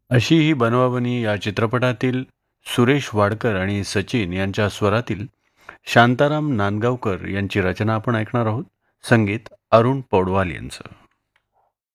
अशी ही बनवाबनी या चित्रपटातील सुरेश वाडकर आणि सचिन यांच्या स्वरातील शांताराम नांदगावकर यांची रचना आपण ऐकणार आहोत. संगीत अरुण पौडवाल यांचं.